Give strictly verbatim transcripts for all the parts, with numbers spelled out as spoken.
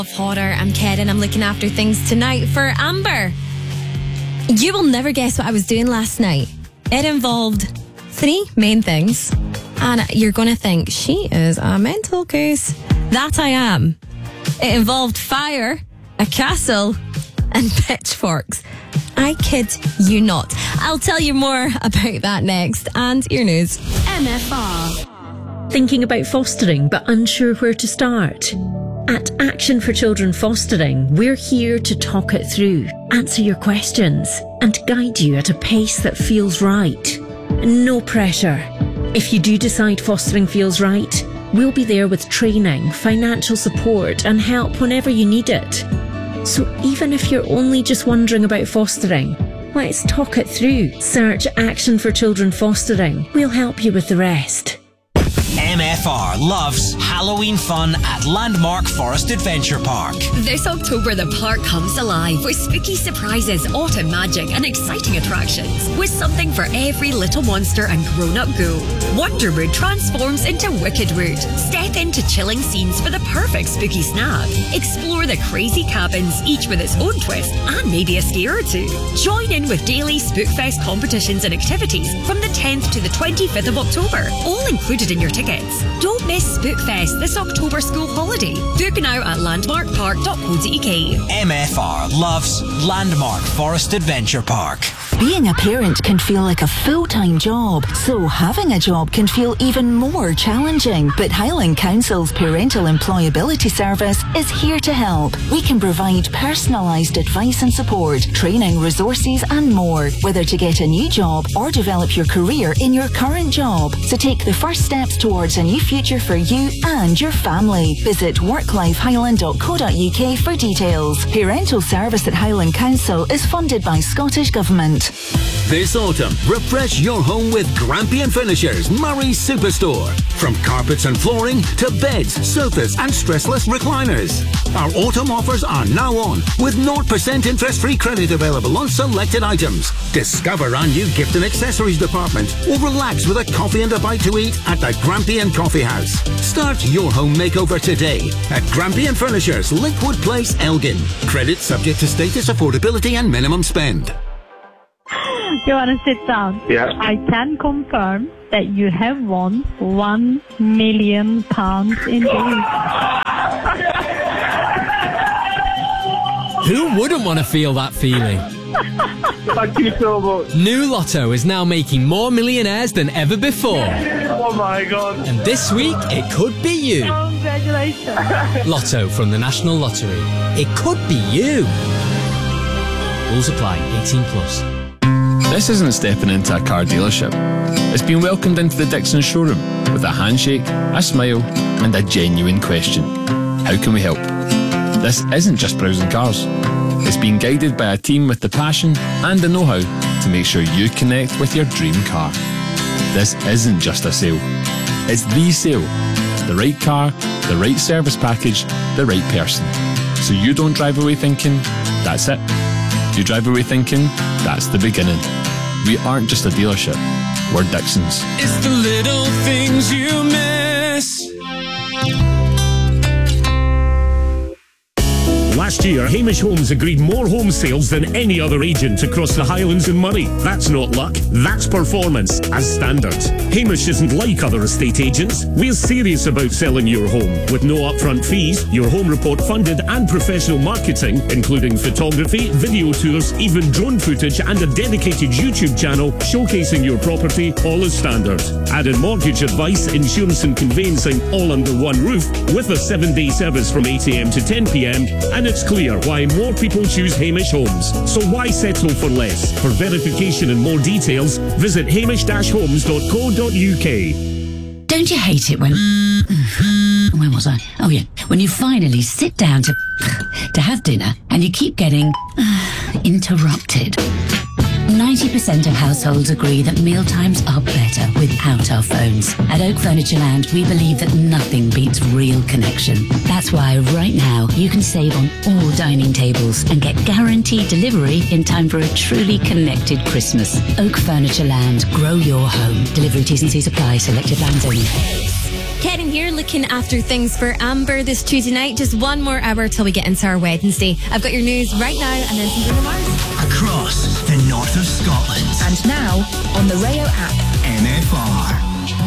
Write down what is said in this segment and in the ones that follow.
Of horror, I'm Karen. I'm looking after things tonight for Amber. You will never guess what I was doing last night. It involved three main things, and you're going to think she is a mental case. That I am. It involved fire, a castle, and pitchforks. I kid you not. I'll tell you more about that next, and your news. M F R. Thinking about fostering but unsure where to start? At Action for Children Fostering, we're here to talk it through, answer your questions, and guide you at a pace that feels right. No pressure. If you do decide fostering feels right, we'll be there with training, financial support, and help whenever you need it. So even if you're only just wondering about fostering, let's talk it through. Search Action for Children Fostering. We'll help you with the rest. M F R loves Halloween fun at Landmark Forest Adventure Park. This October, the park comes alive with spooky surprises, autumn magic, and exciting attractions, with something for every little monster and grown-up ghoul. Wonderwood transforms into Wickedwood. Step into chilling scenes for the perfect spooky snack. Explore the crazy cabins, each with its own twist and maybe a scare or two. Join in with daily Spookfest competitions and activities from the tenth to the twenty-fifth of October, all included in your tickets. Don't miss Spookfest this October school holiday. Book now at landmark park dot co dot U K. M F R loves Landmark Forest Adventure Park. Being a parent can feel like a full-time job, so having a job can feel even more challenging. But Highland Council's Parental Employability Service is here to help. We can provide personalised advice and support, training, resources and more, whether to get a new job or develop your career in your current job. So take the first steps towards a new future for you and your family. Visit work life highland dot co dot U K for details. Parental service at Highland Council is funded by Scottish Government. This autumn, refresh your home with Grampian Finishers Murray's Superstore. From carpets and flooring to beds, sofas and stressless recliners. Our autumn offers are now on, with zero percent interest-free credit available on selected items. Discover our new gift and accessories department, or relax with a coffee and a bite to eat at the Grampian Coffee House. Start your home makeover today at Grampian Finishers, Linkwood Place, Elgin. Credit subject to status, affordability and minimum spend. You want to sit down? Yeah. I can confirm that you have won one million pounds indeed. Who wouldn't want to feel that feeling? Thank you so much. New Lotto is now making more millionaires than ever before. Oh my God. And this week, it could be you. Congratulations. Lotto from the National Lottery. It could be you. Rules apply. eighteen plus. This isn't stepping into a car dealership. It's been welcomed into the Dixon showroom with a handshake, a smile and a genuine question. How can we help? This isn't just browsing cars. It's being guided by a team with the passion and the know-how to make sure you connect with your dream car. This isn't just a sale. It's the sale. The right car, the right service package, the right person. So you don't drive away thinking, that's it. You drive away thinking, that's the beginning. We aren't just a dealership, we're Dixons. It's the little things you miss. Last year, Hamish Homes agreed more home sales than any other agent across the Highlands and Moray. That's not luck, that's performance, as standard. Hamish isn't like other estate agents. We're serious about selling your home, with no upfront fees, your home report funded and professional marketing, including photography, video tours, even drone footage and a dedicated YouTube channel showcasing your property, all as standard. Added mortgage advice, insurance and conveyancing all under one roof, with a seven-day service from eight a m to ten p m, and it's clear why more people choose Hamish Homes. So why settle for less? For verification and more details, visit hamish dash homes dot co dot U K. Don't you hate it when... Where was I? Oh yeah. When you finally sit down to... to have dinner and you keep getting... interrupted. ninety percent of households agree that mealtimes are better without our phones. At Oak Furniture Land, we believe that nothing beats real connection. That's why right now you can save on all dining tables and get guaranteed delivery in time for a truly connected Christmas. Oak Furniture Land, grow your home. Delivery T's and C's apply. Selected brands only. Karen here, looking after things for Amber this Tuesday night. Just one more hour till we get into our Wednesday. I've got your news right now and then some Bruno Mars. Across the north of Scotland. And now on the Rayo app. N F R.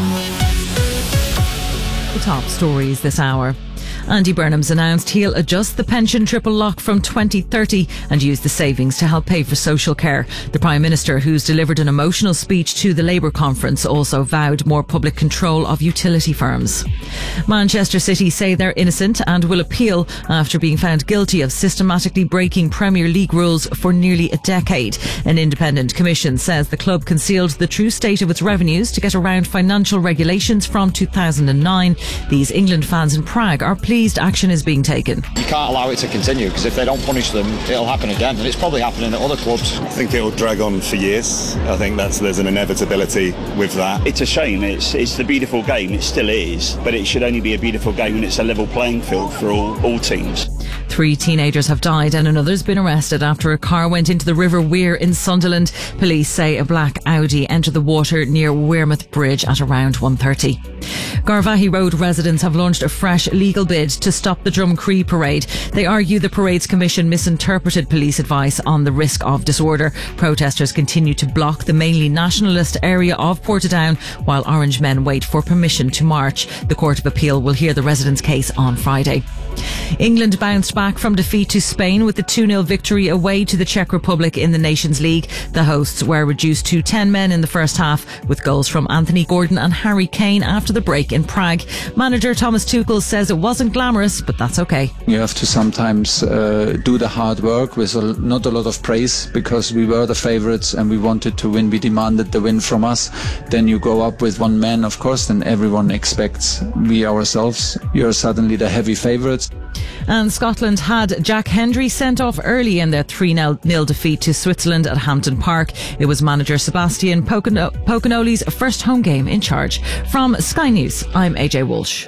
The top stories this hour. Andy Burnham's announced he'll adjust the pension triple lock from twenty thirty and use the savings to help pay for social care. The Prime Minister, who's delivered an emotional speech to the Labour conference, also vowed more public control of utility firms. Manchester City say they're innocent and will appeal after being found guilty of systematically breaking Premier League rules for nearly a decade. An independent commission says the club concealed the true state of its revenues to get around financial regulations from two thousand nine. These England fans in Prague are pleased action is being taken. You can't allow it to continue, because if they don't punish them, it'll happen again, and it's probably happening at other clubs. I think it'll drag on for years. I think that's there's an inevitability with that. It's a shame. It's it's the beautiful game. It still is, but it should only be a beautiful game when it's a level playing field for all, all teams. Three teenagers have died and another's been arrested after a car went into the River Wear in Sunderland. Police say a black Audi entered the water near Wearmouth Bridge at around one thirty. Garvaghey Road residents have launched a fresh legal bid to stop the Drumcree parade. They argue the parade's commission misinterpreted police advice on the risk of disorder. Protesters continue to block the mainly nationalist area of Portadown while Orange men wait for permission to march. The Court of Appeal will hear the residents' case on Friday. England bounced back from defeat to Spain with the two nil victory away to the Czech Republic in the Nations League. The hosts were reduced to ten men in the first half, with goals from Anthony Gordon and Harry Kane after the break in Prague. Manager Thomas Tuchel says it wasn't glamorous, but that's okay. You have to sometimes uh, do the hard work with a, not a lot of praise, because we were the favourites and we wanted to win. We demanded the win from us. Then you go up with one man, of course, then everyone expects we ourselves. You're suddenly the heavy favourites. And Scotland had Jack Hendry sent off early in their three nil defeat to Switzerland at Hampden Park. It was manager Sebastian Pocano- Pocanoli's first home game in charge. From Sky News, I'm A J Walsh.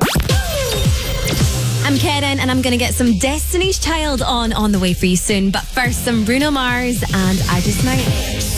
I'm Karen and I'm going to get some Destiny's Child on on the way for you soon. But first, some Bruno Mars and I Just Might.